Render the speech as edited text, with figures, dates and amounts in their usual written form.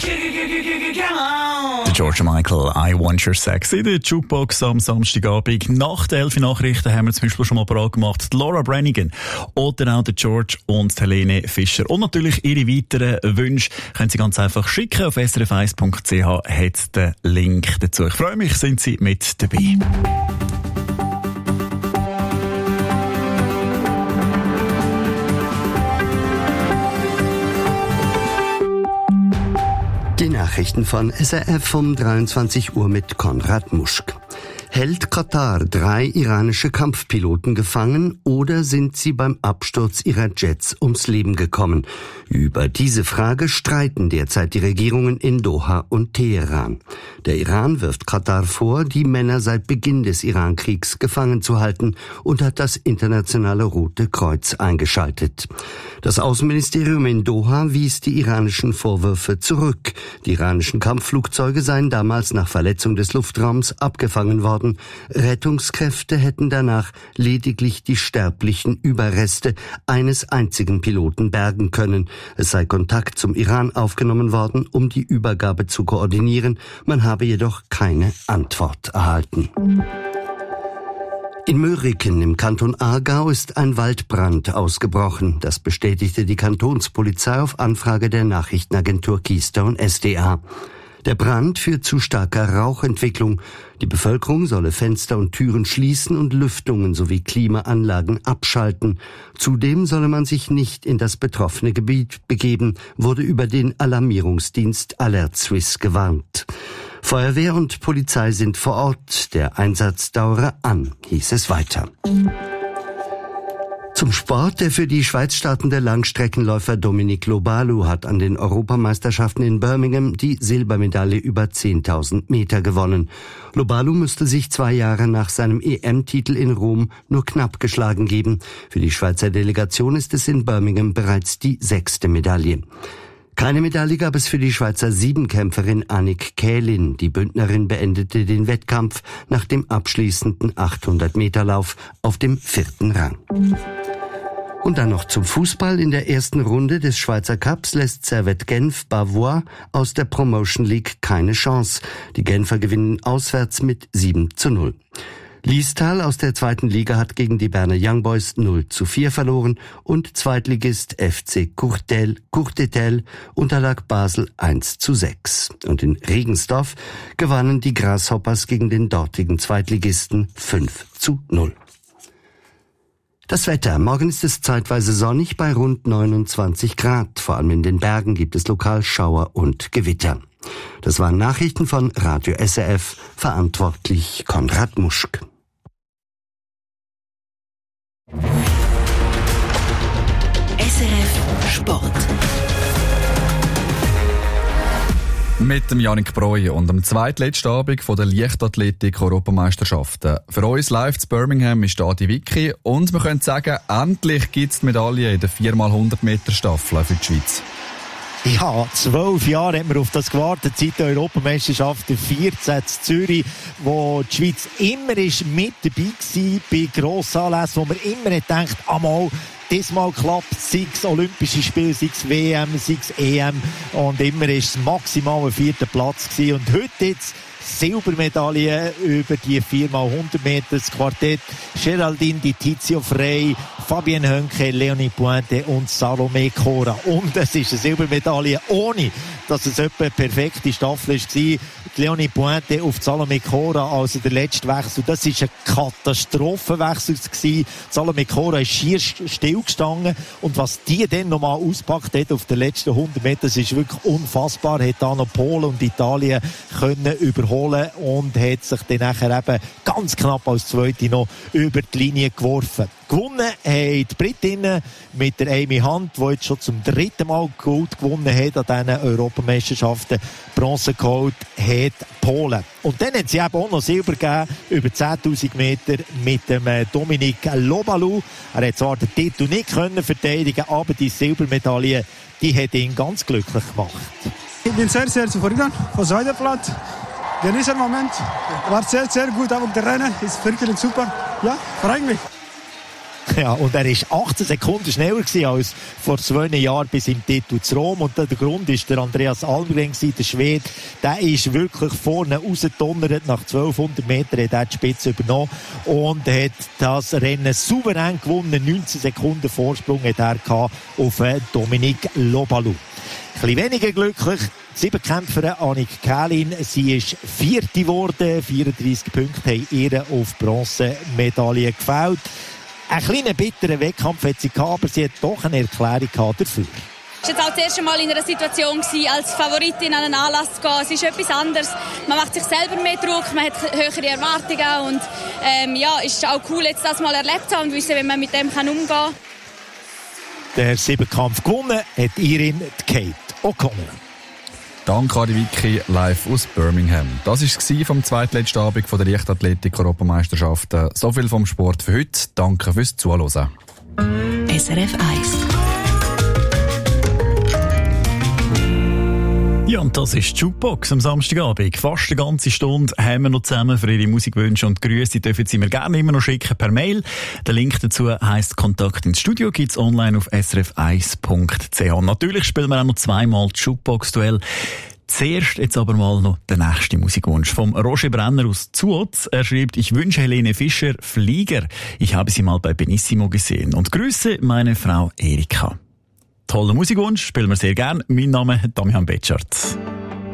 Der George Michael, I Want Your Sex in der Jukebox am Samstagabend. Nach den 11 Nachrichten haben wir zum Beispiel schon mal parat gemacht. Die Laura Branigan oder auch der George und Helene Fischer. Und natürlich Ihre weiteren Wünsche können Sie ganz einfach schicken. Auf srf1.ch hat den Link dazu. Ich freue mich, sind Sie mit dabei. Die Nachrichten von SRF um 23 Uhr mit Konrad Muschk. Hält Katar 3 iranische Kampfpiloten gefangen oder sind sie beim Absturz ihrer Jets ums Leben gekommen? Über diese Frage streiten derzeit die Regierungen in Doha und Teheran. Der Iran wirft Katar vor, die Männer seit Beginn des Iran-Kriegs gefangen zu halten und hat das internationale Rote Kreuz eingeschaltet. Das Außenministerium in Doha wies die iranischen Vorwürfe zurück. Die iranischen Kampfflugzeuge seien damals nach Verletzung des Luftraums abgefangen worden. Rettungskräfte hätten danach lediglich die sterblichen Überreste eines einzigen Piloten bergen können. Es sei Kontakt zum Iran aufgenommen worden, um die Übergabe zu koordinieren. Man habe jedoch keine Antwort erhalten. In Möhriken im Kanton Aargau ist ein Waldbrand ausgebrochen. Das bestätigte die Kantonspolizei auf Anfrage der Nachrichtenagentur Keystone SDA. Der Brand führt zu starker Rauchentwicklung. Die Bevölkerung solle Fenster und Türen schließen und Lüftungen sowie Klimaanlagen abschalten. Zudem solle man sich nicht in das betroffene Gebiet begeben, wurde über den Alarmierungsdienst Alert Swiss gewarnt. Feuerwehr und Polizei sind vor Ort. Der Einsatz dauere an, hieß es weiter. Zum Sport. Der für die Schweiz startende Langstreckenläufer Dominic Lobalu hat an den Europameisterschaften in Birmingham die Silbermedaille über 10.000 Meter gewonnen. Lobalu müsste sich 2 Jahre nach seinem EM-Titel in Rom nur knapp geschlagen geben. Für die Schweizer Delegation ist es in Birmingham bereits die 6. Medaille. Keine Medaille gab es für die Schweizer Siebenkämpferin Annick Kählin. Die Bündnerin beendete den Wettkampf nach dem abschließenden 800-Meter-Lauf auf dem 4. Rang. Und dann noch zum Fußball. In der ersten Runde des Schweizer Cups lässt Servette Genf Bavois aus der Promotion League keine Chance. Die Genfer gewinnen auswärts mit 7:0. Liestal aus der 2. Liga hat gegen die Berner Young Boys 0:4 verloren und Zweitligist FC Courtetel unterlag Basel 1:6. Und in Regensdorf gewannen die Grasshoppers gegen den dortigen Zweitligisten 5:0. Das Wetter. Morgen ist es zeitweise sonnig bei rund 29 Grad. Vor allem in den Bergen gibt es lokal Schauer und Gewitter. Das waren Nachrichten von Radio SRF, verantwortlich Konrad Muschk. SRF Sport. Mit dem Yannick Breuer und am zweitletzten Abend von der Leichtathletik-Europameisterschaften. Für uns live zu Birmingham ist da die Vicky und wir können sagen, endlich gibt es die Medaille in der 4x100 Meter Staffel für die Schweiz. Ja, 12 Jahre hat man auf das gewartet, seit der Europameisterschaft 14 in Zürich, wo die Schweiz immer ist mit dabei war bei Grossanlässen, wo man immer hat gedacht, einmal, diesmal klappt es, sei es Olympische Spiele, sei es WM, sei es EM, und immer ist es maximal ein 4. Platz gewesen. Und heute jetzt Silbermedaille über die 4x100 Meter, das Quartett Geraldine Di Tizio Frey, Fabienne Hönke, Leonie Pointe und Salome Cora. Und es ist eine Silbermedaille, ohne dass es etwa eine perfekte Staffel war. Leonie Pointe auf Salome Cora, also der letzte Wechsel, das war ein Katastrophenwechsel gewesen. Salome Cora ist schier stillgestanden und was die dann nochmal auspackt hat auf den letzten 100 Metern, das ist wirklich unfassbar. Hat da noch Polen und Italien können überholen und hat sich dann nachher eben ganz knapp als Zweite noch über die Linie geworfen. Gewonnen haben die Britinnen mit der Amy Hunt, die jetzt schon zum 3. Mal Gold gewonnen hat an diesen Europameisterschaften. Bronze geholt hat Polen. Und dann hat sie eben auch noch Silber gegeben, über 10.000 Meter mit dem Dominic Lobalu. Er hat zwar den Titel nicht können verteidigen, aber die Silbermedaille, die hat ihn ganz glücklich gemacht. Ich bin sehr, sehr zufrieden vom zweiten Platz. Genieße den Moment. War sehr, sehr gut, aber der Rennen ist wirklich super. Ja, freue mich. Ja, und er ist 18 Sekunden schneller gewesen als vor 2 Jahren bis im Titel zu Rom. Und der Grund ist der Andreas Almgren, der Schwede. Der ist wirklich vorne rausgedonnert. Nach 1200 Metern hat er die Spitze übernommen und hat das Rennen souverän gewonnen. 19 Sekunden Vorsprung hat er gehabt auf Dominique Lobalu. Ein bisschen weniger glücklich. Die Siebenkämpferin Annick Kählin, sie ist 4. geworden. 34 Punkte haben ihr auf Bronzemedaille gefällt. Ein kleiner bitterer Wettkampf hat sie gehabt, aber sie hat doch eine Erklärung gehabt dafür. Ich war jetzt auch das erste Mal in einer Situation, als Favoritin an einen Anlass zu gehen. Es ist etwas anderes. Man macht sich selber mehr Druck, man hat höhere Erwartungen. Und es ist auch cool, jetzt das mal erlebt zu haben und wissen, wie man mit dem umgehen kann. Der Siebenkampf gewonnen hat Irin Kate O'Connor. Danke an die Vicky live aus Birmingham. Das war es vom zweitletzten Abend der Leichtathletik-Europameisterschaften. So viel vom Sport für heute. Danke fürs Zuhören. SRF 1. Ja, und das ist die Jukebox am Samstagabend. Fast eine ganze Stunde haben wir noch zusammen. Für Ihre Musikwünsche und Grüße dürfen Sie mir gerne immer noch schicken per Mail. Der Link dazu heisst Kontakt ins Studio, gibt's online auf srf1.ch. Und natürlich spielen wir auch noch zweimal die Jukebox-Duell. Zuerst jetzt aber mal noch der nächste Musikwunsch vom Roger Brenner aus Zuotz. Er schreibt, ich wünsche Helene Fischer Flieger. Ich habe sie mal bei Benissimo gesehen. Und grüße meine Frau Erika. Toller Musikwunsch, spielen wir sehr gern. Mein Name ist Damian Betschart.